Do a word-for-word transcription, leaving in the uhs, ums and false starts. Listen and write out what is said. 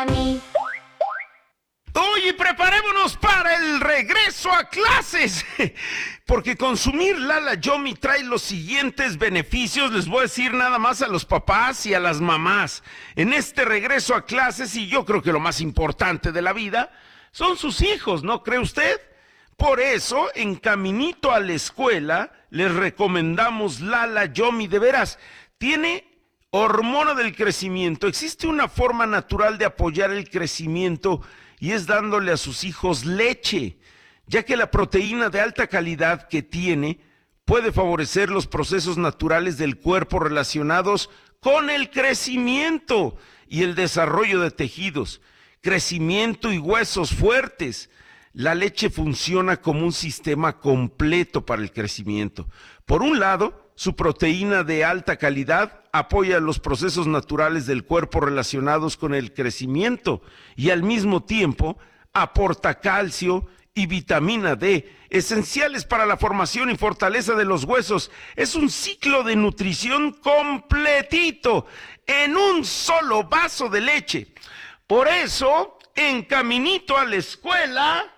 para mí. Oye, preparémonos para el regreso a clases, porque consumir Lala Yomi trae los siguientes beneficios, les voy a decir nada más a los papás y a las mamás. En este regreso a clases, y yo creo que lo más importante de la vida, son sus hijos, ¿no cree usted? Por eso, en Caminito a la Escuela, les recomendamos Lala Yomi, de veras, tiene hormona del crecimiento, existe una forma natural de apoyar el crecimiento y es dándole a sus hijos leche, ya que la proteína de alta calidad que tiene puede favorecer los procesos naturales del cuerpo relacionados con el crecimiento y el desarrollo de tejidos, crecimiento y huesos fuertes. La leche funciona como un sistema completo para el crecimiento. Por un lado, su proteína de alta calidad apoya los procesos naturales del cuerpo relacionados con el crecimiento y al mismo tiempo aporta calcio y vitamina D, esenciales para la formación y fortaleza de los huesos. Es un ciclo de nutrición completito en un solo vaso de leche. Por eso, en Caminito a la Escuela,